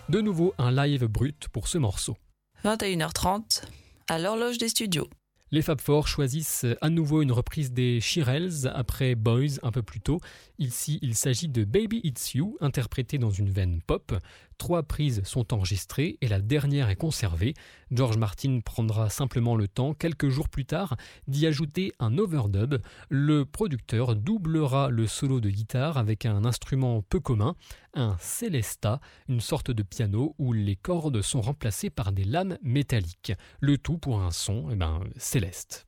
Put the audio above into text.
De nouveau un live brut pour ce morceau. 21h30, à l'horloge des studios. Les Fab Four choisissent à nouveau une reprise des Shirelles après Boys un peu plus tôt. Ici, il s'agit de Baby It's You, interprété dans une veine pop. 3 prises sont enregistrées et la dernière est conservée. George Martin prendra simplement le temps, quelques jours plus tard, d'y ajouter un overdub. Le producteur doublera le solo de guitare avec un instrument peu commun, un celesta, une sorte de piano où les cordes sont remplacées par des lames métalliques. Le tout pour un son céleste.